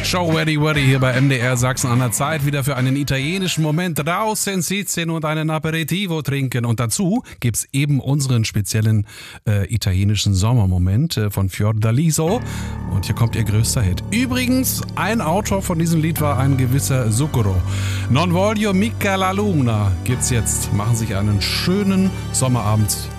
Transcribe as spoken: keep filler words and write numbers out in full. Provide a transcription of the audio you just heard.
Show Weddy Weddy hier bei M D R Sachsen an der Zeit. Wieder für einen italienischen Moment draußen sitzen und einen Aperitivo trinken. Und dazu gibt's eben unseren speziellen äh, italienischen Sommermoment äh, von Fiordaliso. Und hier kommt ihr größter Hit. Übrigens, ein Autor von diesem Lied war ein gewisser Zucchero. Non voglio mica la luna gibt's jetzt. Machen sich einen schönen Sommerabend